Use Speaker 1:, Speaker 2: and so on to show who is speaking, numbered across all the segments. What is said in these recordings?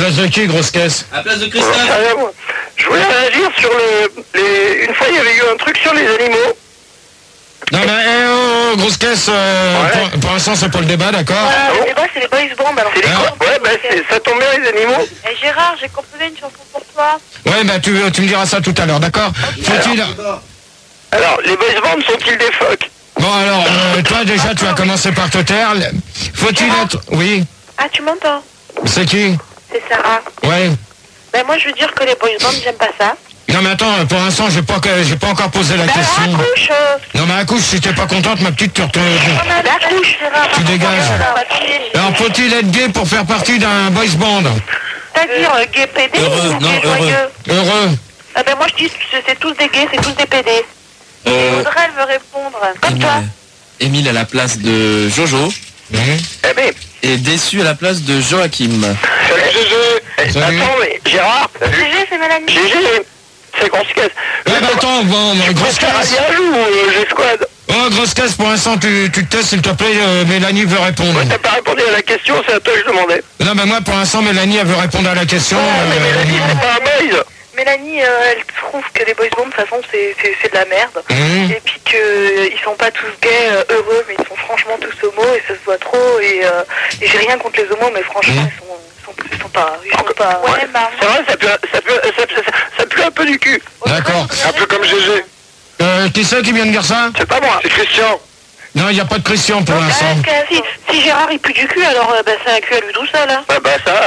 Speaker 1: place de qui, grosse caisse?
Speaker 2: À la place de Christophe.
Speaker 3: Je voulais réagir sur une fois il y avait eu un truc sur les animaux.
Speaker 1: Non mais grosse caisse, pour l'instant c'est pas le débat, d'accord?
Speaker 4: Le débat c'est les boys bands. Alors
Speaker 3: Ça tombe bien les animaux.
Speaker 4: Et Gérard, j'ai composé une chanson pour toi.
Speaker 1: Ouais, bah tu me diras ça tout à l'heure, d'accord? Faut-il...
Speaker 3: Alors, les boys bands sont-ils des phoques?
Speaker 1: Bon alors, toi déjà tu vas commencer par te taire. Faut-il être... Oui.
Speaker 4: Ah, tu m'entends?
Speaker 1: C'est qui?
Speaker 4: C'est Sarah.
Speaker 1: Ouais.
Speaker 4: Ben moi je veux dire que les boys bands, j'aime pas ça.
Speaker 1: Non mais attends, pour l'instant j'ai pas encore posé la question.
Speaker 4: Accouche.
Speaker 1: Non mais accouche, si t'es pas contente, ma petite, tu
Speaker 4: Accouche, Gérard.
Speaker 1: tu dégages. Alors faut-il être gay pour faire partie d'un boys band?
Speaker 4: C'est-à-dire gay PD
Speaker 2: Heureux,
Speaker 4: ou
Speaker 2: non,
Speaker 4: gay joyeux?
Speaker 1: Heureux.
Speaker 4: Ah ben moi je dis c'est tous des gays, c'est tous des PD. Et Audrey elle veut répondre. Comme toi.
Speaker 2: Émile à la place de Jojo.
Speaker 3: Eh ben,
Speaker 2: Et Déçu à la place de Joachim.
Speaker 3: salut GG.
Speaker 1: Salut.
Speaker 3: Attends, mais Gérard.
Speaker 4: GG, c'est Mélanie.
Speaker 3: GG. C'est grosse caisse.
Speaker 1: Ouais bah attends, bon, grosse caisse.
Speaker 3: Radial ou G-Squad?
Speaker 1: Oh, grosse caisse, pour l'instant tu te testes, s'il te plaît, Mélanie veut répondre.
Speaker 3: T'as pas répondu à la question, c'est à toi que je demandais.
Speaker 1: Non bah moi pour l'instant Mélanie elle veut répondre à la question.
Speaker 3: Mais Mélanie, c'est pas un boys.
Speaker 4: Mélanie, elle trouve que les boys bands, de toute façon, c'est de la merde. Et puis qu'ils sont pas tous gays, heureux, mais ils sont franchement tous homos, et ça se voit trop. Et j'ai rien contre les homos, mais franchement, ils sont pas.
Speaker 3: Ouais, c'est vrai, ça pue un peu du cul.
Speaker 1: D'accord.
Speaker 3: Un peu comme GG.
Speaker 1: Qui c'est qui vient de dire ça?
Speaker 3: C'est pas moi, c'est Christian.
Speaker 1: Non, il n'y a pas de Christian pour l'instant.
Speaker 4: Si Gérard il pue du cul, alors c'est un cul à lui tout seul. Hein.
Speaker 3: Bah ça.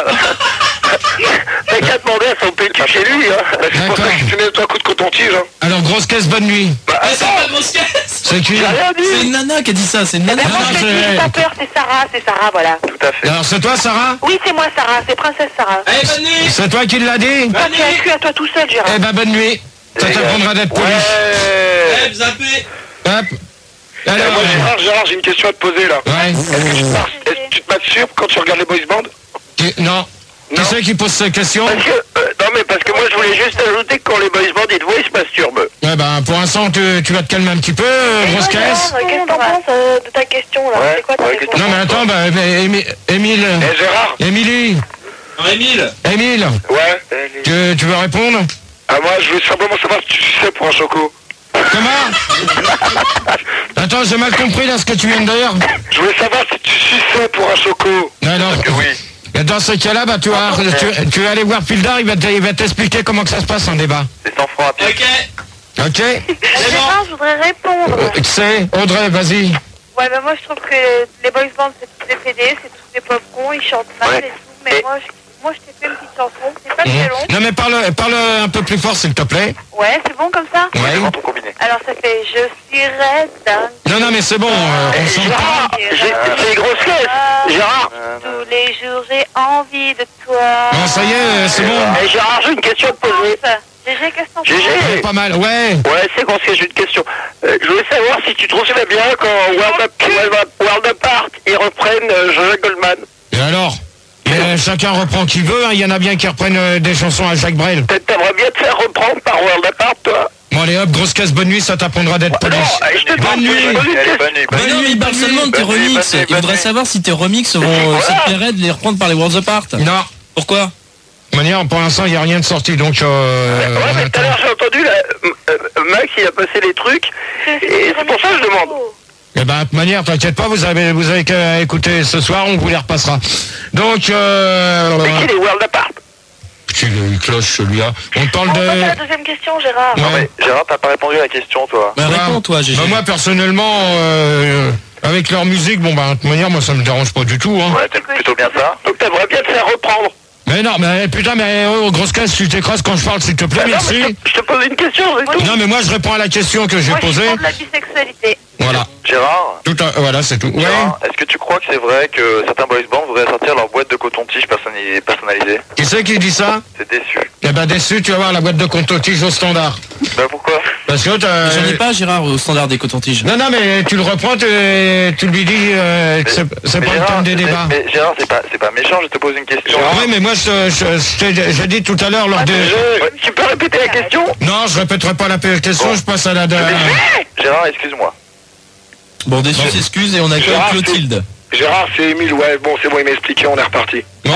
Speaker 3: T'as qu'à demander à son pétu chez lui. Hein. C'est pour ça que tu mets 3 coups de coton-tige. Hein.
Speaker 1: Alors grosse caisse, bonne nuit.
Speaker 2: Ah, c'est pas grosse caisse.
Speaker 1: C'est qui?
Speaker 3: J'ai rien
Speaker 2: C'est
Speaker 3: dit.
Speaker 2: une nana qui a dit ça, c'est une nana.
Speaker 4: Moi je te dis, pas peur, c'est Sarah, voilà.
Speaker 3: Tout à fait.
Speaker 1: Alors c'est toi Sarah?
Speaker 4: Oui, c'est moi Sarah, c'est Princesse Sarah.
Speaker 2: Allez, bonne nuit.
Speaker 1: C'est toi qui l'as dit?
Speaker 4: C'est un cul à toi tout seul, Gérard.
Speaker 1: Eh ben bonne nuit. Ça t'apprendra d'être poli.
Speaker 2: Eh, zappé.
Speaker 1: Hop. Alors,
Speaker 3: Moi Gérard, j'ai une question à te poser là.
Speaker 1: ouais.
Speaker 3: Est-ce que tu te masturbes quand tu regardes les boys bands?
Speaker 1: Non. Qui c'est qui pose cette question?
Speaker 3: Parce que moi je voulais juste ajouter que quand les boys bands ils te voient, ils se masturbent.
Speaker 1: Ouais ben pour l'instant tu vas te calmer un petit peu, grosse caisse.
Speaker 4: Qu'est-ce que t'en penses de ta question là? C'est quoi ta réponse?
Speaker 1: Non mais attends, bah Émile.
Speaker 3: Gérard.
Speaker 1: Émilie.
Speaker 2: Non, Émile.
Speaker 1: Émile.
Speaker 3: Ouais.
Speaker 1: Tu veux répondre?
Speaker 3: Ah moi je voulais simplement savoir si tu sais pour un choco.
Speaker 1: Comment? Attends, j'ai mal compris là ce que tu viens de dire.
Speaker 3: Je voulais savoir si tu suçais pour un choco.
Speaker 1: Alors,
Speaker 3: Oui.
Speaker 1: dans ce cas-là, bah, tu vas aller voir Pildar, il va t'expliquer comment que ça se passe en débat.
Speaker 3: C'est 100 francs à pied.
Speaker 2: Ok.
Speaker 1: Ok?
Speaker 4: Gérard, je voudrais répondre.
Speaker 1: C'est Audrey, vas-y.
Speaker 4: Ouais, bah moi je trouve que les boys bands c'est tous des PD, c'est tous des pauvres cons, ils chantent mal et tout, mais moi je t'ai fait une petite chanson, c'est pas très long.
Speaker 1: Non mais parle un peu plus fort s'il te plaît.
Speaker 4: Ouais, c'est bon comme ça?
Speaker 1: Ouais.
Speaker 4: Alors ça fait je serai dingue.
Speaker 1: Non mais c'est bon, on s'en
Speaker 3: Gérard, c'est les grosses caisses. Gérard.
Speaker 4: Tous les jours j'ai envie de toi.
Speaker 1: Non, ça y est, c'est bon.
Speaker 3: Gérard, j'ai une question à te poser.
Speaker 4: GG, qu'est-ce que t'en penses?
Speaker 3: GG.
Speaker 1: Pas mal, ouais.
Speaker 3: Ouais, c'est qu'on j'ai une question. Je voulais savoir si tu trouves ça bien quand World Apart, ils reprennent Jean-Jacques Goldman.
Speaker 1: Et alors? Chacun reprend qui veut, hein. Il y en a bien qui reprennent des chansons à Jacques Brel.
Speaker 3: T'aimerais bien te faire reprendre par World Apart, toi?
Speaker 1: Bon allez hop, grosse caisse, bonne nuit, ça t'apprendra d'être poli.
Speaker 3: Je te
Speaker 1: Bonne nuit.
Speaker 2: Mais non, mais il parle seulement de tes remixes. Il voudrait savoir si tes remixes vont ça te plairait de les reprendre par les Worlds Apart.
Speaker 1: Non.
Speaker 2: Pourquoi?
Speaker 1: De manière, pour l'instant, il n'y a rien de sorti, donc...
Speaker 3: Ouais, mais tout à l'heure, j'ai entendu, là, Max, il a passé les trucs, et c'est pour ça que je demande.
Speaker 1: Eh ben, de toute manière, t'inquiète pas, vous avez qu'à écouter ce soir, on vous les repassera. Donc,
Speaker 3: Mais qui est les World Apart?
Speaker 1: c'est le cloche, celui-là. On parle
Speaker 4: On passe à
Speaker 1: de...
Speaker 4: la deuxième question, Gérard.
Speaker 1: Ouais.
Speaker 3: Gérard, t'as pas répondu à la question, toi.
Speaker 2: Bah, réponds, toi, GG.
Speaker 1: Bah, moi, personnellement, avec leur musique, bon, bah, de toute manière, moi, ça me dérange pas du tout, hein.
Speaker 3: Ouais, t'aimes plutôt bien ça. Donc t'aimerais bien te faire reprendre.
Speaker 1: Mais non, mais putain, mais grosse caisse, tu t'écrases quand je parle, s'il te plaît,
Speaker 3: Non,
Speaker 1: merci.
Speaker 3: mais je te pose une question, c'est tout.
Speaker 1: Non, mais moi, je réponds à la question que j'ai
Speaker 4: Moi je
Speaker 1: posée.
Speaker 4: suis pour de la bisexualité.
Speaker 1: Voilà.
Speaker 5: Gérard,
Speaker 1: Voilà, c'est tout. Ouais.
Speaker 5: Gérard, est-ce que tu crois que c'est vrai que certains boys bands voudraient sortir leur boîte de coton-tige personnalisée?
Speaker 1: Qui c'est qui dit ça?
Speaker 5: C'est déçu.
Speaker 1: Eh ben, déçu, tu vas voir la boîte de coton-tige au standard.
Speaker 5: Bah pourquoi?
Speaker 1: Parce que
Speaker 2: J'en ai pas, Gérard, au standard des cotons-tiges.
Speaker 1: Non, non, mais tu le reprends, tu lui dis que c'est pas le thème des débats.
Speaker 5: Mais Gérard, c'est pas méchant, je te pose une question.
Speaker 1: Ah oui, mais moi, j'ai dit tout à l'heure lors de...
Speaker 3: Tu peux répéter la question?
Speaker 1: Non, je répéterai pas la question, je passe à la...
Speaker 5: Gérard, excuse-moi.
Speaker 2: Bon, déçu s'excuse et on accueille
Speaker 3: Gérard,
Speaker 2: Clotilde.
Speaker 3: Gérard, c'est Émile, ouais, bon, c'est bon, il m'a expliqué, on est reparti.